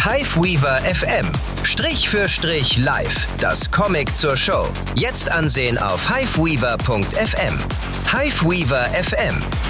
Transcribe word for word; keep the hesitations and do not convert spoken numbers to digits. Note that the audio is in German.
Hiveweaver F M. Strich für Strich live. Das Comic zur Show. Jetzt ansehen auf hiveweaver punkt f m. Hiveweaver F M.